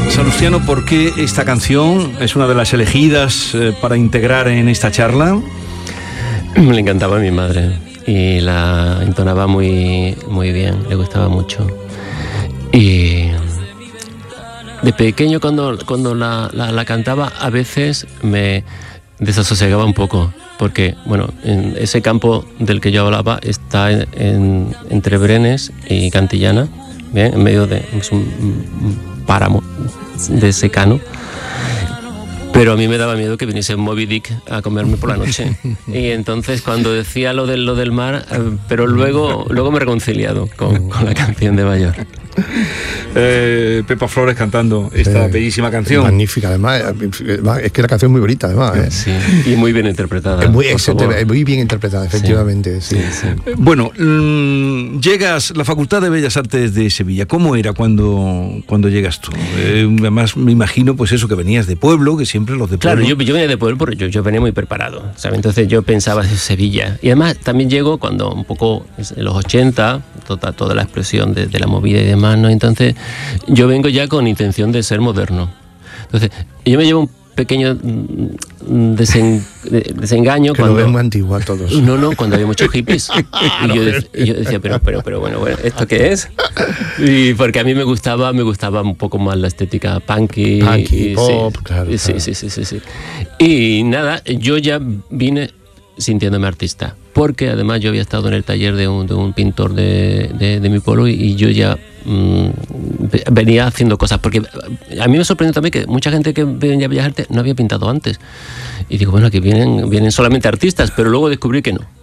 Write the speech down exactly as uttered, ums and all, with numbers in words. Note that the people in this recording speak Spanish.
Salustiano, ¿por qué esta canción es una de las elegidas eh, para integrar en esta charla? Le encantaba a mi madre y la entonaba muy, muy bien, le gustaba mucho. Y de pequeño cuando, cuando la, la, la cantaba a veces me desasosegaba un poco, porque bueno, en ese campo del que yo hablaba está en, en, entre Brenes y Cantillana, ¿bien? En medio de es un, un páramo de secano. Pero a mí me daba miedo que viniese Moby Dick a comerme por la noche. Y entonces cuando decía lo del, lo del mar, eh, pero luego, luego me he reconciliado con, con la canción de Bayor. Eh, Pepa Flores cantando esta sí, bellísima canción. Magnífica, además. Es que la canción es muy bonita, además. ¿eh? Sí, y muy bien interpretada. Es muy, es, muy bien interpretada, efectivamente. Sí. Sí. Sí, sí. Bueno, mmm, llegas a la Facultad de Bellas Artes de Sevilla. ¿Cómo era cuando, cuando llegas tú? Eh, además, me imagino, pues eso, que venías de pueblo, que siempre los de pueblo. Claro, yo, yo venía de pueblo porque yo, yo venía muy preparado, ¿sabes? Entonces yo pensaba en Sevilla. Y además también llego cuando un poco en los ochenta, toda, toda la expresión de, de la movida y demás, ¿no? Entonces yo vengo ya con intención de ser moderno. Entonces yo me llevo un pequeño desen, desengaño que cuando lo ven muy antiguo a todos. No, no, cuando había muchos hippies. Y yo, de, y yo decía, pero, pero, pero bueno, bueno, ¿esto qué es? Y porque a mí me gustaba, me gustaba un poco más la estética punky, punky y, pop, sí, claro, sí, claro. Sí, sí, sí, sí. Y nada, yo ya vine sintiéndome artista, porque además yo había estado en el taller de un, de un pintor de, de, de mi pueblo y, y yo ya mmm, venía haciendo cosas, porque a mí me sorprendió también que mucha gente que venía a Bellas Artes no había pintado antes, y digo, bueno, aquí vienen, vienen solamente artistas, pero luego descubrí que no,